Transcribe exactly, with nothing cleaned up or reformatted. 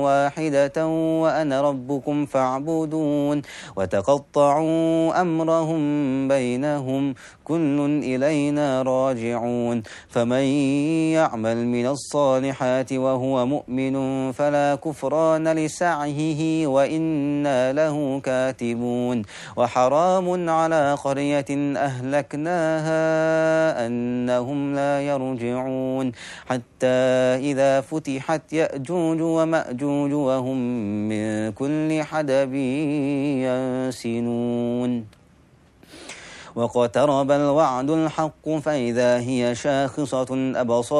واحدة وأنا ربكم فاعبدون وتقطعوا أمرهم بينهم كل إلينا راجعون فمن يعمل من الصالحات وهو مؤمن فلا كفران لسعيه وإنا له كاتبون وحرام على قرية أهلكناها أنهم لا يرجعون حتى إذا فتحت يأجوج ومأجوج وهم من كل حدب ينسلون واقترب الوعد الحق فإذا هي شاخصة أبصار